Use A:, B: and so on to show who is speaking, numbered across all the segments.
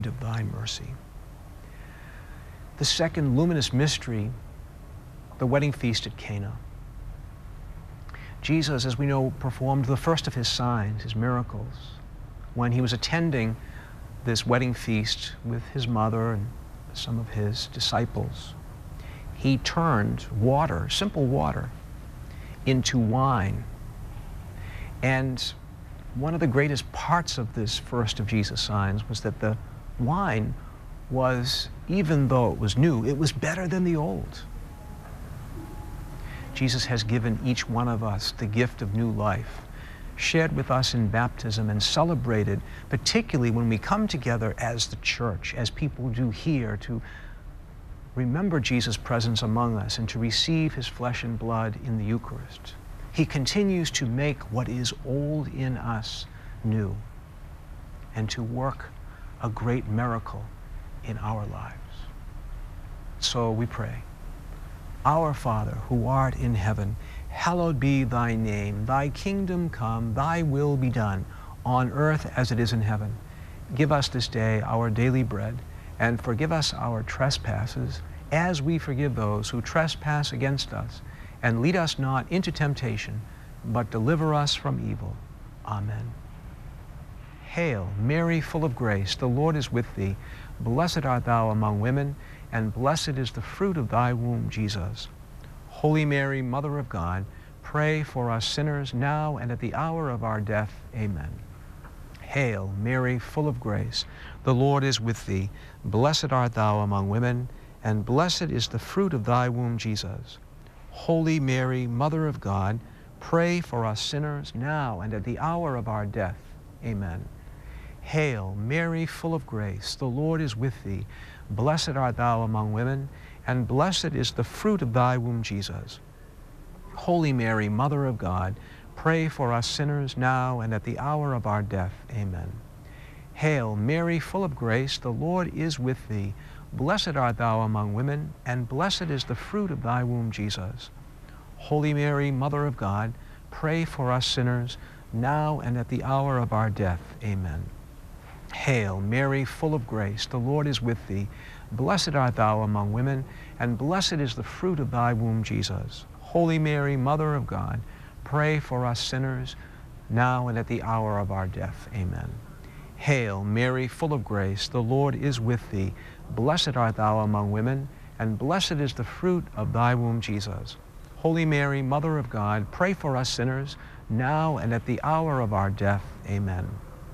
A: of thy mercy. The second luminous mystery, the wedding feast at Cana. Jesus, as we know, performed the first of his signs, his miracles, when he was attending this wedding feast with his mother and some of his disciples. He turned water, simple water, into wine. And one of the greatest parts of this first of Jesus' signs was that the wine was, even though it was new, it was better than the old. Jesus has given each one of us the gift of new life, shared with us in baptism and celebrated, particularly when we come together as the church, as people do here, to remember Jesus' presence among us and to receive his flesh and blood in the Eucharist. He continues to make what is old in us new and to work a great miracle in our lives. So we pray. Our Father, who art in heaven, hallowed be thy name. Thy kingdom come, thy will be done, on earth as it is in heaven. Give us this day our daily bread, and forgive us our trespasses, as we forgive those who trespass against us. And lead us not into temptation, but deliver us from evil. Amen. Hail, Mary, full of grace, the Lord is with thee. Blessed art thou among women, and blessed is the fruit of thy womb, Jesus. Holy Mary, Mother of God, pray for us sinners now and at the hour of our death. Amen. Hail, Mary, full of grace, the Lord is with thee. Blessed art thou among women, and blessed is the fruit of thy womb, Jesus. Holy Mary, Mother of God, pray for us sinners now and at the hour of our death. Amen. Hail, Mary, full of grace, the Lord is with thee. Blessed art thou among women, and blessed is the fruit of thy womb, Jesus. Holy Mary, Mother of God, pray for us sinners now and at the hour of our death. Amen. Hail, Mary, full of grace, the Lord is with thee. Blessed art thou among women, and blessed is the fruit of thy womb, Jesus. Holy Mary, Mother of God, pray for us sinners, now and at the hour of our death. Amen. Hail, Mary, full of grace, the Lord is with thee. Blessed art thou among women, and blessed is the fruit of thy womb, Jesus. Holy Mary, Mother of God, pray for us sinners, now and at the hour of our death. Amen. Hail, Mary, full of grace, the Lord is with thee. Blessed art thou among women, and blessed is the fruit of thy womb, Jesus. Holy Mary, Mother of God, pray for us sinners, now and at the hour of our death. Amen.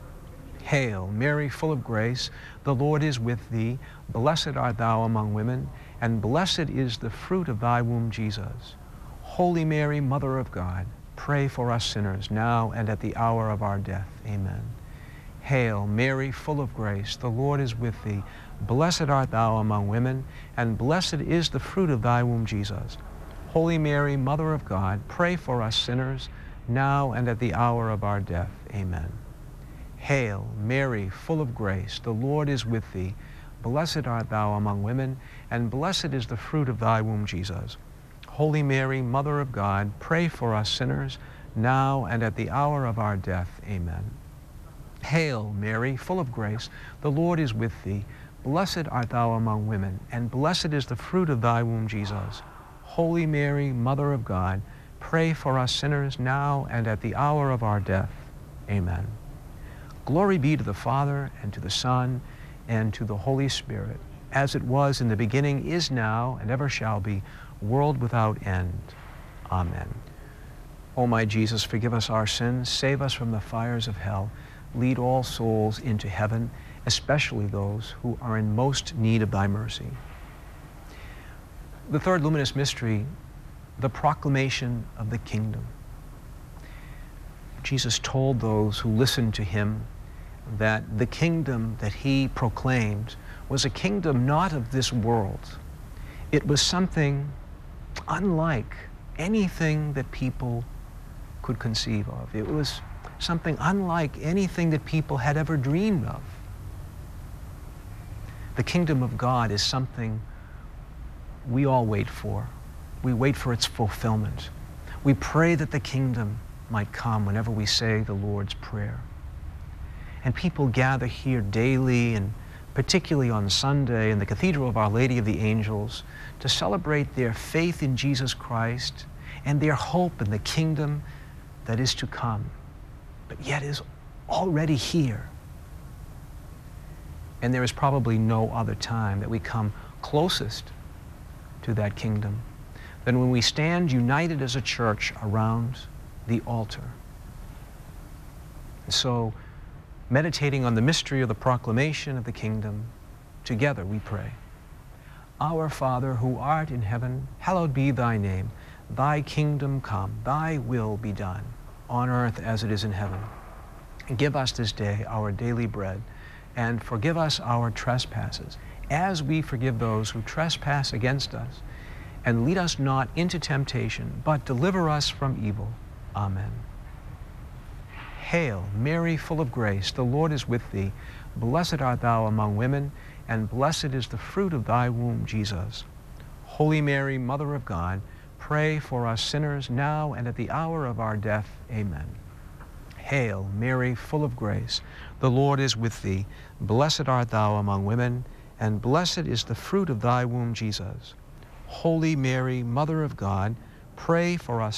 A: Hail, Mary, full of grace, the Lord is with thee. Blessed art thou among women, and blessed is the fruit of thy womb, Jesus. Holy Mary, Mother of God, pray for us sinners, now and at the hour of our death. Amen. Hail, Mary, full of grace, the Lord is with thee. Blessed art thou among women, and blessed is the fruit of thy womb, Jesus. Holy Mary, Mother of God, pray for us sinners, now and at the hour of our death. Amen. Hail, Mary, full of grace, the Lord is with thee. Blessed art thou among women, and blessed is the fruit of thy womb, Jesus. Holy Mary, Mother of God, pray for us sinners, now and at the hour of our death. Amen. Hail, Mary, full of grace, the Lord is with thee. Blessed art thou among women, and blessed is the fruit of thy womb, Jesus. Holy Mary, Mother of God, pray for us sinners now and at the hour of our death. Amen. Glory be to the Father, and to the Son, and to the Holy Spirit, as it was in the beginning, is now, and ever shall be, world without end. Amen. O my Jesus, forgive us our sins, save us from the fires of hell, lead all souls into heaven, especially those who are in most need of thy mercy. The third luminous mystery, the proclamation of the kingdom. Jesus told those who listened to him that the kingdom that he proclaimed was a kingdom not of this world. It was something unlike anything that people could conceive of. It was something unlike anything that people had ever dreamed of. The kingdom of God is something we all wait for. We wait for its fulfillment. We pray that the kingdom might come whenever we say the Lord's Prayer. And people gather here daily and particularly on Sunday in the Cathedral of Our Lady of the Angels, to celebrate their faith in Jesus Christ and their hope in the kingdom that is to come, but yet is already here. And there is probably no other time that we come closest to that kingdom than when we stand united as a church around the altar. And so, meditating on the mystery of the proclamation of the kingdom, together we pray. Our Father, who art in heaven, hallowed be thy name. Thy kingdom come, thy will be done, on earth as it is in heaven. And give us this day our daily bread, and forgive us our trespasses, as we forgive those who trespass against us. And lead us not into temptation, but deliver us from evil. Amen. Hail, Mary, full of grace, the Lord is with thee. Blessed art thou among women, and blessed is the fruit of thy womb, Jesus. Holy Mary, Mother of God, pray for us sinners now and at the hour of our death. Amen. Hail, Mary, full of grace, the Lord is with thee. Blessed art thou among women, and blessed is the fruit of thy womb, Jesus. Holy Mary, Mother of God, pray for us